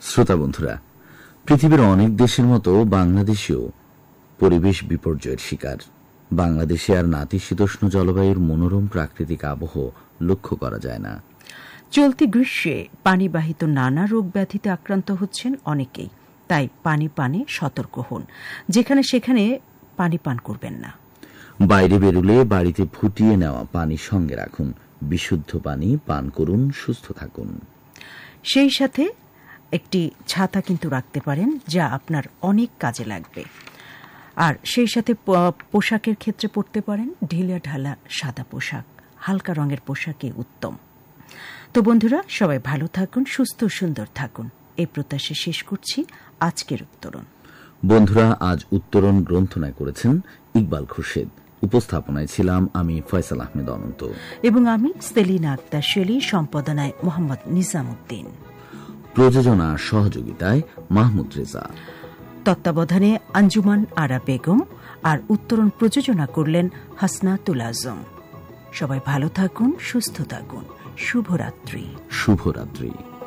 শ্রোতা বন্ধুরা, পৃথিবীর অনেক দেশের মতো বাংলাদেশেও পরিবেশ বিপর্যয়ের শিকার। বাংলাদেশে আর নাতিশীতোষ্ণ জলবায়ুর মনোরম প্রাকৃতিক আবহ লক্ষ্য করা যায় না। চলতি গ্রীষ্মে পানিবাহিত নানা রোগ ব্যাধিতে আক্রান্ত হচ্ছেন অনেকেই। তাই পানি পানে সতর্ক হন, যেখানে সেখানে পানি পান করবেন না। বাইরে বেরুলে বাড়িতে ফুটিয়ে নেওয়া পানি সঙ্গে রাখুন। বিশুদ্ধ পানি পান করুন, সুস্থ থাকুন। সেই সাথে একটি ছাতা কিন্তু রাখতে পারেন, যা আপনার অনেক কাজে লাগবে। আর সেই সাথে পোশাকের ক্ষেত্রে পরতে পারেন ঢিলা ঢালা সাদা পোশাক। হালকা রঙের পোশাকই উত্তম। তো বন্ধুরা, সবাই ভালো থাকুন, সুস্থ সুন্দর থাকুন, এই প্রত্যাশা শেষ করছি আজকের উত্তরণ। বন্ধুরা, আজ উত্তরণ গ্রন্থনা করেছেন ইকবাল খুরশেদ। উপস্থাপনায় ছিলাম আমি ফয়সাল আহমেদ অনন্ত এবং আমি সেলিনা আক্তার শেলি। সম্পাদনায় মোহাম্মদ নিজামুদ্দিন। প্রযোজনা সহযোগিতায় মাহমুদ রেজা। তত্ত্বাবধানে আঞ্জুমান আরা বেগম। আর উত্তরণ প্রযোজনা করলেন হাসনাতুল আজম। সবাই ভালো থাকুন, সুস্থ থাকুন। শুভরাত্রি। শুভরাত্রি।